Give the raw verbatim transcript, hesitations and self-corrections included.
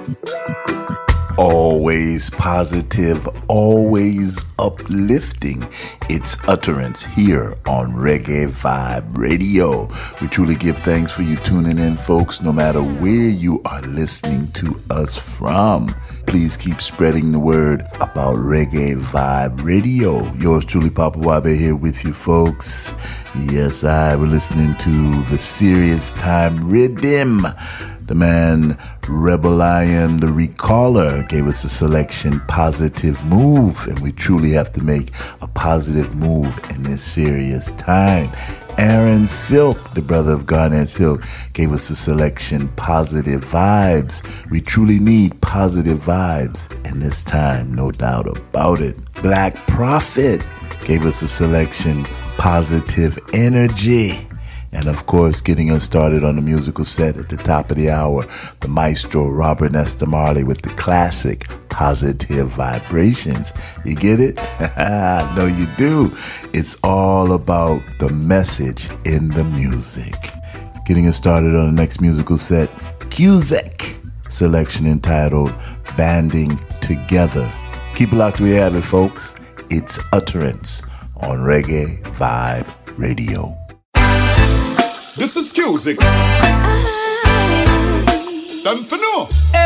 Always positive, always uplifting. It's Utterance here on Reggae Vibe Radio. We truly give thanks for you tuning in, folks, no matter where you are listening to us from. Please keep spreading the word about Reggae Vibe Radio. Yours truly, Papa Wabe, here with you, folks. Yes, I were listening to the Serious Time Rhythm. The man Rebel Lion, the Recaller, gave us a selection, Positive Move, and we truly have to make a positive move in this serious time. Aaron Silk, the brother of Garnett Silk, gave us a selection, Positive Vibes. We truly need positive vibes in this time, no doubt about it. Black Prophet gave us a selection, Positive Energy. And of course, getting us started on the musical set at the top of the hour, the maestro Robert Nesta Marley with the classic Positive Vibrations. You get it? I know you do. It's all about the message in the music. Getting us started on the next musical set, Cusack selection entitled Banding Together. Keep it locked where you have it, folks. It's Utterance on Reggae Vibe Radio. This is Cusack. Time for no.